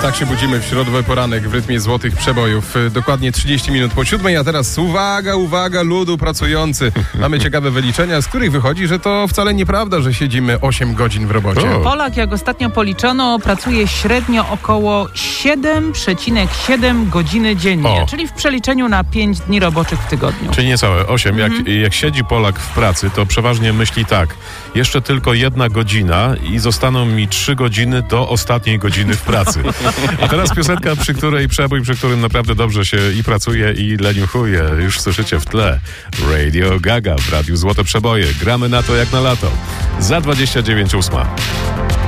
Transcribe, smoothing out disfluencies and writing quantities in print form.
Tak się budzimy w środowy poranek w rytmie złotych przebojów. Dokładnie 30 minut po 7, a teraz uwaga, ludu pracujący. Mamy ciekawe wyliczenia, z których wychodzi, że to wcale nieprawda, że siedzimy 8 godzin w robocie. Polak, jak ostatnio policzono, pracuje średnio około 7,7 godziny dziennie, czyli w przeliczeniu na 5 dni roboczych w tygodniu. Czyli niecałe 8. Jak siedzi Polak w pracy, to przeważnie myśli tak, jeszcze tylko 1 godzina i zostaną mi 3 godziny do ostatniej godziny w pracy. A teraz piosenka, przy którym naprawdę dobrze się i pracuje, i leniuchuje. Już słyszycie w tle. Radio Gaga w Radiu Złote Przeboje. Gramy na to jak na lato. Za 29:08.